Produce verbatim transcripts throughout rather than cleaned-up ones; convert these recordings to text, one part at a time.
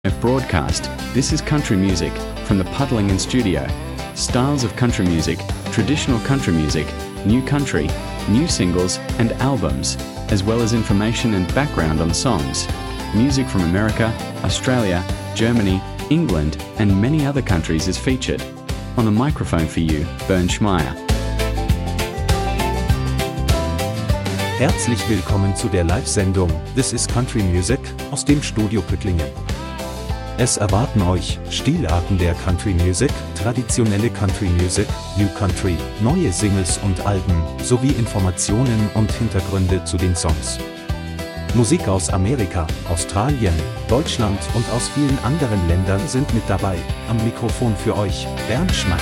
Broadcast. This is country music from the Puddlingen Studio. Styles of country music, traditional country music, new country, new singles and albums, as well as information and background on songs. Music from America, Australia, Germany, England and many other countries is featured. On the microphone for you, Bernd Schmeier. Herzlich willkommen zu der Live-Sendung This is Country Music aus dem Studio Püttlingen. Es erwarten euch Stilarten der Country Music, traditionelle Country Music, New Country, neue Singles und Alben, sowie Informationen und Hintergründe zu den Songs. Musik aus Amerika, Australien, Deutschland und aus vielen anderen Ländern sind mit dabei. Am Mikrofon für euch, Bernd Schmeier.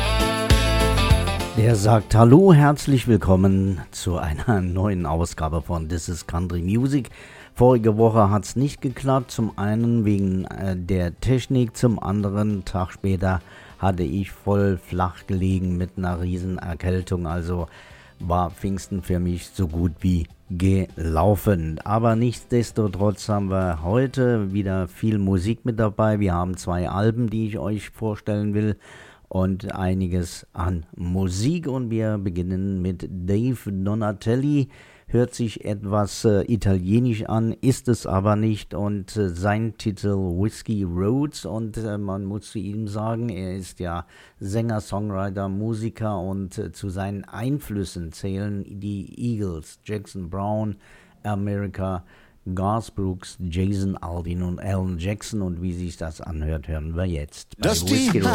Der sagt Hallo, herzlich willkommen zu einer neuen Ausgabe von This is Country Music. Vorige Woche hat es nicht geklappt, zum einen wegen äh, der Technik, zum anderen Tag später hatte ich voll flach gelegen mit einer riesen Erkältung, also war Pfingsten für mich so gut wie gelaufen. Aber nichtsdestotrotz haben wir heute wieder viel Musik mit dabei. Wir haben zwei Alben, die ich euch vorstellen will und einiges an Musik und wir beginnen mit Dave Donatelli. Hört sich etwas äh, italienisch an, ist es aber nicht und äh, sein Titel Whiskey Roads und äh, man muss zu ihm sagen, er ist ja Sänger, Songwriter, Musiker und äh, zu seinen Einflüssen zählen die Eagles, Jackson Browne, America, Garth Brooks, Jason Aldean und Alan Jackson und wie sich das anhört, hören wir jetzt bei Whiskey Roads.